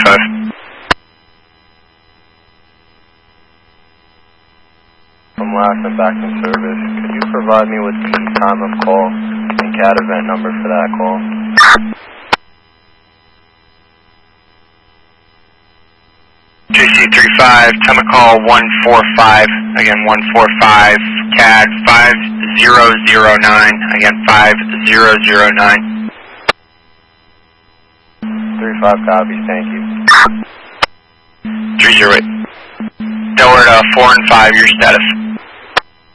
35. From last and back in service, could you provide me with the time of call and CAD event number for that call? JC35, time of call 145, again 145, CAD 5009, again 5009. 35 copies, thank you. 308. Delaware 4 and 5, your status.